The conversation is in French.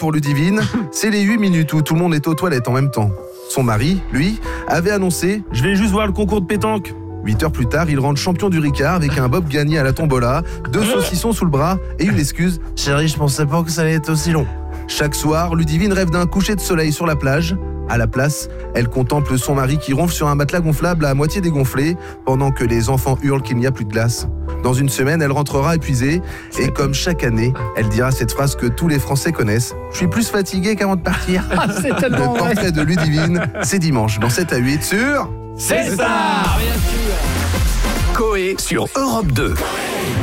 pour Ludivine, c'est les 8 minutes où tout le monde est aux toilettes en même temps. Son mari, lui, avait annoncé « Je vais juste voir le concours de pétanque ». 8 heures plus tard, il rentre champion du Ricard avec un bob gagné à la tombola, 2 saucissons sous le bras et une excuse « Chérie, je pensais pas que ça allait être aussi long ». Chaque soir, Ludivine rêve d'un coucher de soleil sur la plage. À la place, elle contemple son mari qui ronfle sur un matelas gonflable à moitié dégonflé pendant que les enfants hurlent qu'il n'y a plus de glace. Dans une semaine, elle rentrera épuisée et comme chaque année, elle dira cette phrase que tous les Français connaissent « Je suis plus fatiguée qu'avant de partir ». C'est tellement Le portrait de Ludivine, c'est dimanche dans 7 à 8 sur... C'est ça. Coé sur Europe 2.